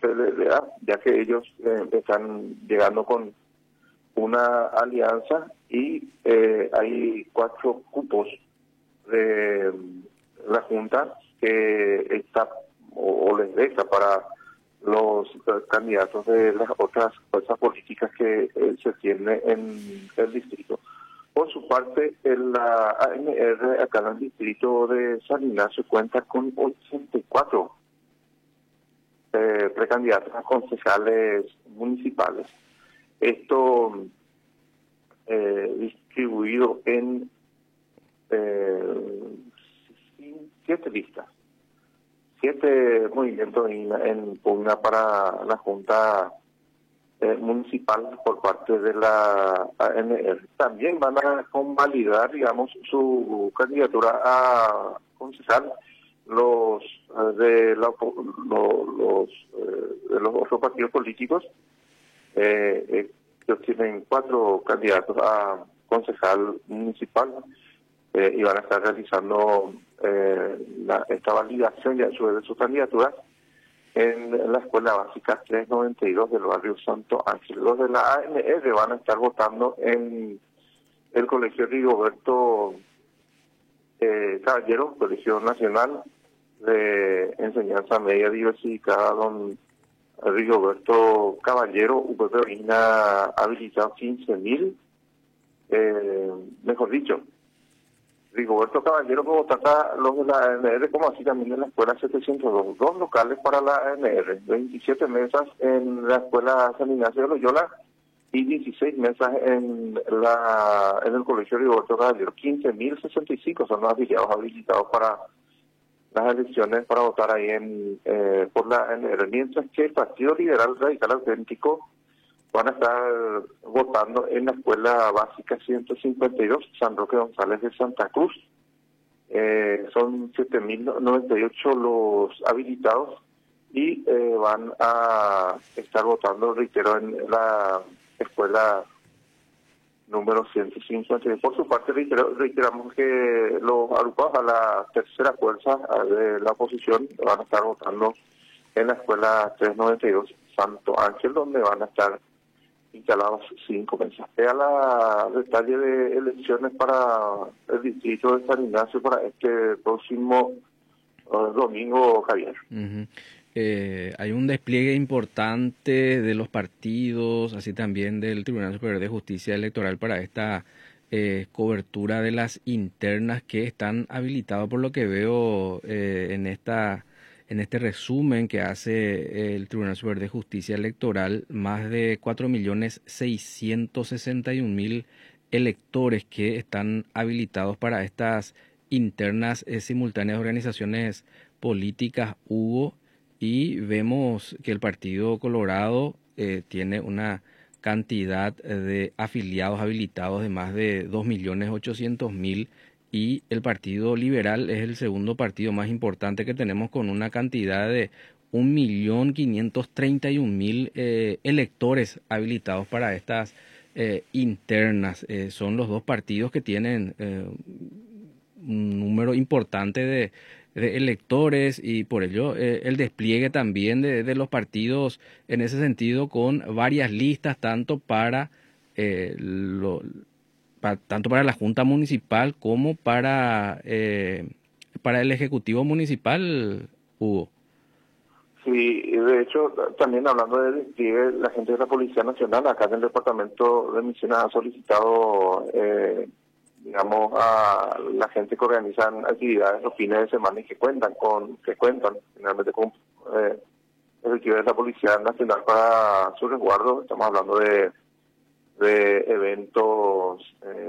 PLDA, ya que ellos están llegando con una alianza y hay 4 cupos de la Junta que está o les deja para los candidatos de las otras fuerzas políticas que se tiene en el distrito. Por su parte, la ANR acá en el distrito de San Ignacio cuenta con 84 precandidatos a concejales municipales. Esto distribuido en 7 listas, 7 movimientos en pugna para la Junta municipal por parte de la ANR. También van a convalidar, digamos, su candidatura a concejal los de los otros partidos políticos. Ellos tienen 4 candidatos a concejal municipal y van a estar realizando esta validación ya de sus candidaturas en la Escuela Básica 392 del barrio Santo Ángel. Los de la ANR van a estar votando en el Colegio Rigoberto Caballero, Colegio Nacional de Enseñanza Media Diversificada, don Rigoberto Caballero, UPP Orina, habilitado 15.000, mejor dicho, Rigoberto Caballero como trata los de la ANR, como así también en la escuela 702, 2 locales para la ANR, 27 mesas en la escuela San Ignacio de Loyola y 16 mesas en el colegio Rigoberto Caballero. 15.065 son los afiliados habilitados para las elecciones para votar ahí por la ANR, mientras que el Partido Liberal Radical Auténtico van a estar votando en la Escuela Básica 152, San Roque González de Santa Cruz. Son 7.098 los habilitados y van a estar votando, reitero, en la escuela número 150. Por su parte, reiteramos que los agrupados a la tercera fuerza de la oposición van a estar votando en la escuela 392 Santo Ángel, donde van a estar instalados 5 mesas. Vea detalle de elecciones para el distrito de San Ignacio para este próximo domingo, Javier. Uh-huh. Hay un despliegue importante de los partidos, así también del Tribunal Superior de Justicia Electoral para esta cobertura de las internas que están habilitados, por lo que veo en este resumen que hace el Tribunal Superior de Justicia Electoral. Más de 4.661.000 electores que están habilitados para estas internas simultáneas de organizaciones políticas hubo, y vemos que el Partido Colorado tiene una cantidad de afiliados habilitados de más de 2.800.000, y el Partido Liberal es el segundo partido más importante que tenemos, con una cantidad de 1.531.000 electores habilitados para estas internas. Son los 2 partidos que tienen un número importante de electores, y por ello el despliegue también de los partidos en ese sentido, con varias listas tanto para la Junta Municipal como para el Ejecutivo Municipal, Hugo. Sí, de hecho, también hablando de despliegue, la gente de la Policía Nacional acá en el departamento de Misiones ha solicitado digamos, a la gente que organizan actividades los fines de semana y que cuentan finalmente con efectivos de la Policía Nacional para su resguardo. Estamos hablando de eventos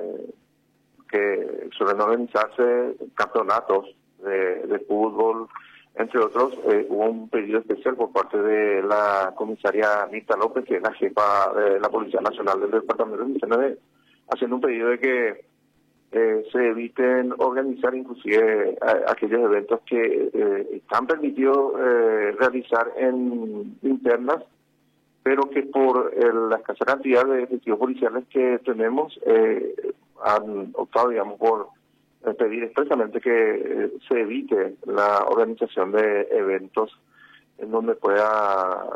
que suelen organizarse, campeonatos de fútbol, entre otros. Hubo un pedido especial por parte de la comisaria Mirta López, que es la jefa de la Policía Nacional del Departamento de Misiones, haciendo un pedido de que se eviten organizar inclusive aquellos eventos que están permitidos realizar en internas, pero que por la escasa cantidad de efectivos policiales que tenemos han optado, digamos, por pedir expresamente que se evite la organización de eventos en donde pueda